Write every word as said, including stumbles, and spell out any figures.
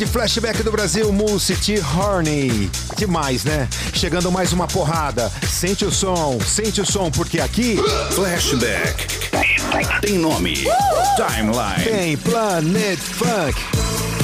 De Flashback do Brasil, Mulcity Horny. Demais, né? Chegando mais uma porrada. Sente o som, sente o som, porque aqui... Flashback tem nome. Timeline. Tem Planet Funk.